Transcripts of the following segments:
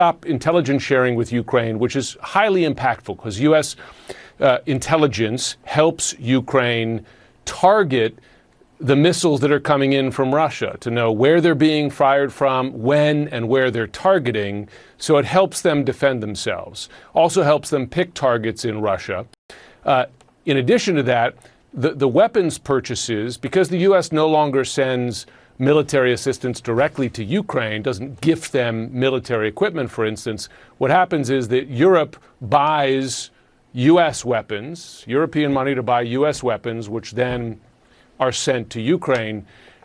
stop intelligence sharing with Ukraine, which is highly impactful because U.S. Intelligence helps Ukraine target the missiles that are coming in from Russia, to know where they're being fired from, when and where they're targeting. So it helps them defend themselves. Also helps them pick targets in Russia. In addition to that, the weapons purchases, because the U.S. no longer sends military assistance directly to Ukraine, doesn't gift them military equipment, for instance, what happens is that Europe buys U.S. weapons, European money to buy U.S. weapons, which then are sent to Ukraine.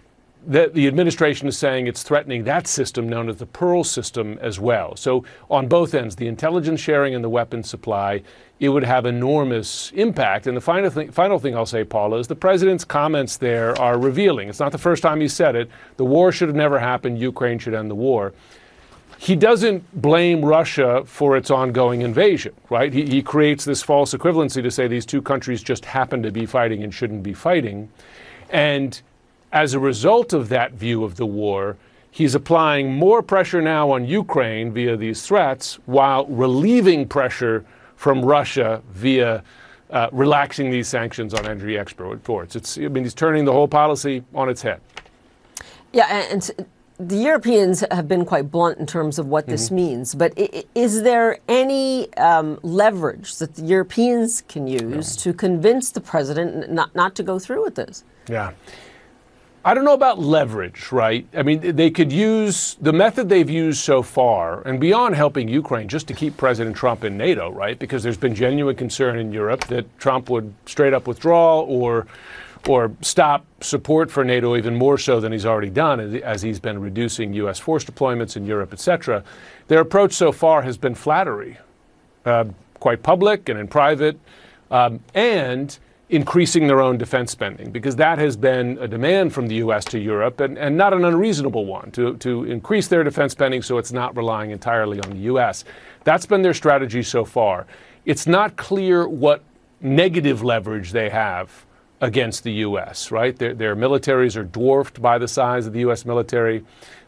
The administration is saying it's threatening that system known as the Pearl system as well. So on both ends, the intelligence sharing and the weapons supply, it would have enormous impact. And the final thing I'll say, Paula, is the president's comments there are revealing. It's not the first time he said it. The war should have never happened. Ukraine should end the war. He doesn't blame Russia for its ongoing invasion, right? He creates this false equivalency to say these two countries just happen to be fighting and shouldn't be fighting. And as a result of that view of the war, he's applying more pressure now on Ukraine via these threats while relieving pressure from Russia via relaxing these sanctions on energy exports. He's turning the whole policy on its head. Yeah, and the Europeans have been quite blunt in terms of what this means. But is there any leverage that the Europeans can use to convince the president not to go through with this? Yeah. I don't know about leverage, right? I mean, they could use the method they've used so far, and beyond helping Ukraine, just to keep President Trump in NATO, right? Because there's been genuine concern in Europe that Trump would straight up withdraw or stop support for NATO even more so than he's already done, as he's been reducing U.S. force deployments in Europe, et cetera. Their approach so far has been flattery, quite public and in private, and increasing their own defense spending, because that has been a demand from the U.S. to Europe, and not an unreasonable one, to increase their defense spending so it's not relying entirely on the U.S. That's been their strategy so far. It's not clear what negative leverage they have against the U.S., right? Their militaries are dwarfed by the size of the U.S. military.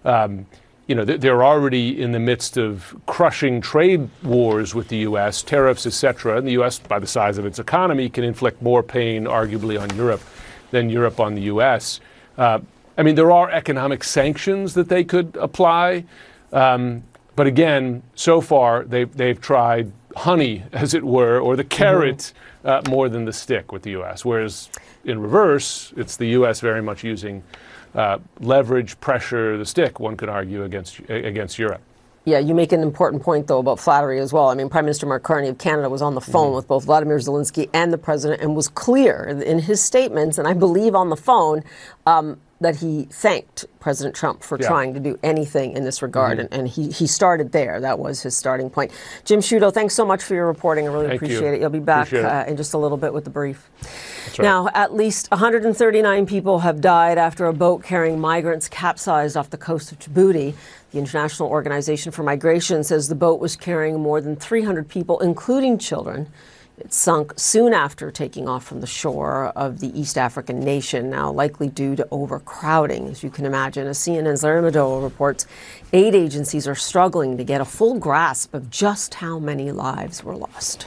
They're already in the midst of crushing trade wars with the U.S., tariffs, et cetera. And the U.S., by the size of its economy, can inflict more pain, arguably, on Europe than Europe on the U.S. There are economic sanctions that they could apply. But again, so far, they've tried honey, as it were, or the carrot more than the stick with the U.S., whereas in reverse, it's the U.S. very much using leverage, pressure, the stick, one could argue, against Europe. Yeah, you make an important point, though, about flattery as well. I mean, Prime Minister Mark Carney of Canada was on the phone with both Vladimir Zelensky and the president and was clear in his statements, and I believe on the phone, that he thanked President Trump for trying to do anything in this regard. And he started there. That was his starting point. Jim Sciutto, thanks so much for your reporting. I really appreciate it. You'll be back in just a little bit with the brief. That's right. Now, at least 139 people have died after a boat carrying migrants capsized off the coast of Djibouti. The International Organization for Migration says the boat was carrying more than 300 people, including children. It sunk soon after taking off from the shore of the East African nation, now likely due to overcrowding, as you can imagine. As CNN's Larry Madowo reports, aid agencies are struggling to get a full grasp of just how many lives were lost.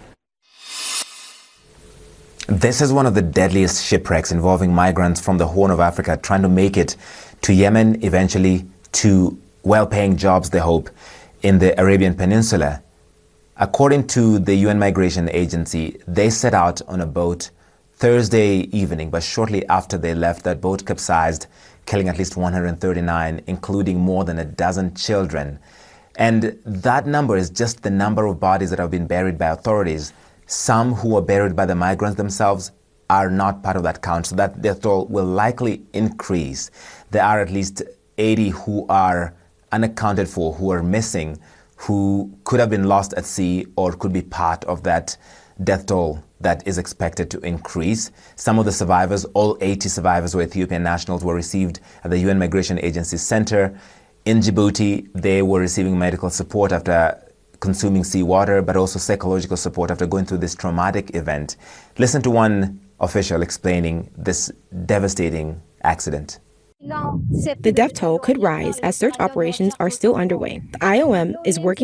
This is one of the deadliest shipwrecks involving migrants from the Horn of Africa trying to make it to Yemen, eventually to well-paying jobs, they hope, in the Arabian Peninsula. According to the UN Migration Agency, they set out on a boat Thursday evening, but shortly after they left, that boat capsized, killing at least 139, including more than a dozen children. And that number is just the number of bodies that have been buried by authorities. Some who were buried by the migrants themselves are not part of that count, so that death toll will likely increase. There are at least 80 who are unaccounted for, who are missing, who could have been lost at sea or could be part of that death toll that is expected to increase. Some of the survivors, all 80 survivors were Ethiopian nationals, were received at the UN Migration Agency Center in Djibouti. They were receiving medical support after consuming seawater, but also psychological support after going through this traumatic event. Listen to one official explaining this devastating accident. The death toll could rise as search operations are still underway. The IOM is working